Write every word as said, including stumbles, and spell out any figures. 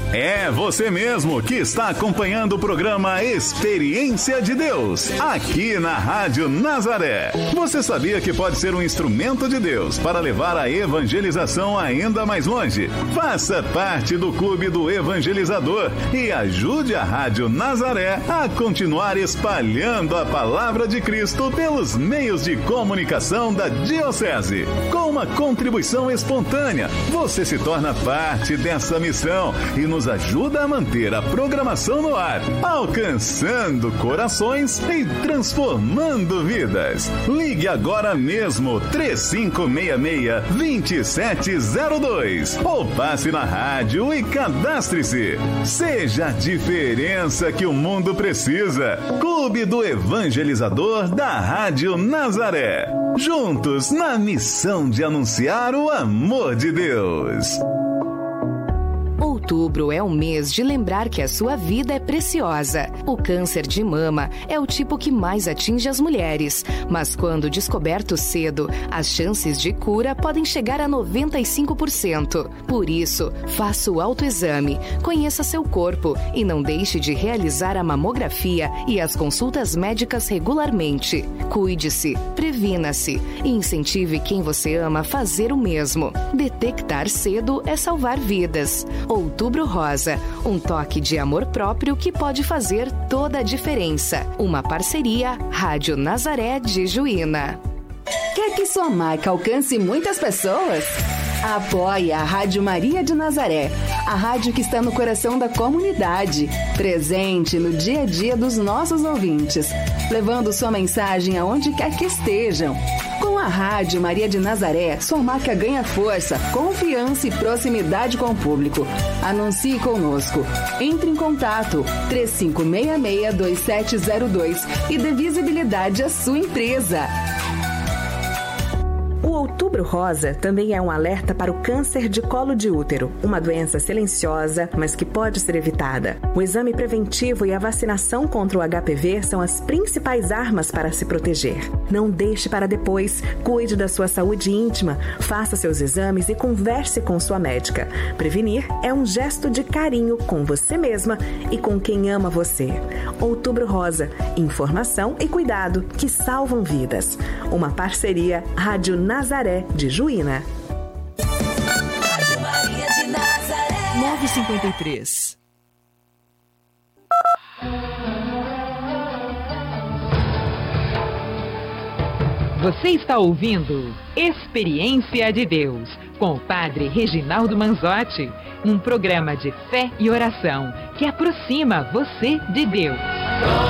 É você mesmo que está acompanhando o programa Experiência de Deus, aqui na Rádio Nazaré. Você sabia que pode ser um instrumento de Deus para levar a evangelização ainda mais longe? Faça parte do Clube do Evangelizador e ajude a Rádio Nazaré a continuar espalhando a palavra de Cristo pelos meios de comunicação da Diocese. Com uma contribuição espontânea, você se torna parte dessa missão e nos nos ajuda a manter a programação no ar, alcançando corações e transformando vidas. Ligue agora mesmo três cinco seis seis, dois sete zero dois ou passe na rádio e cadastre-se. Seja a diferença que o mundo precisa. Clube do Evangelizador da Rádio Nazaré. Juntos na missão de anunciar o amor de Deus. Outubro é um mês de lembrar que a sua vida é preciosa. O câncer de mama é o tipo que mais atinge as mulheres, mas quando descoberto cedo, as chances de cura podem chegar a noventa e cinco por cento. Por isso, faça o autoexame, conheça seu corpo e não deixe de realizar a mamografia e as consultas médicas regularmente. Cuide-se, previna-se e incentive quem você ama a fazer o mesmo. Detectar cedo é salvar vidas. Outubro Rosa, um toque de amor próprio que pode fazer toda a diferença. Uma parceria Rádio Nazaré de Juína. Quer que sua marca alcance muitas pessoas? Apoie a Rádio Maria de Nazaré, a rádio que está no coração da comunidade, presente no dia a dia dos nossos ouvintes, levando sua mensagem aonde quer que estejam. Com a Rádio Maria de Nazaré, sua marca ganha força, confiança e proximidade com o público. Anuncie conosco. Entre em contato três cinco seis seis, dois sete zero dois e dê visibilidade à sua empresa. O Outubro Rosa também é um alerta para o câncer de colo de útero, uma doença silenciosa, mas que pode ser evitada. O exame preventivo e a vacinação contra o H P V são as principais armas para se proteger. Não deixe para depois, cuide da sua saúde íntima, faça seus exames e converse com sua médica. Prevenir é um gesto de carinho com você mesma e com quem ama você. Outubro Rosa, informação e cuidado que salvam vidas. Uma parceria Rádio Nazaré de Juína. Rádio Maria de Nazaré. nove e cinquenta e três. Você está ouvindo Experiência de Deus com o Padre Reginaldo Manzotti, um programa de fé e oração que aproxima você de Deus.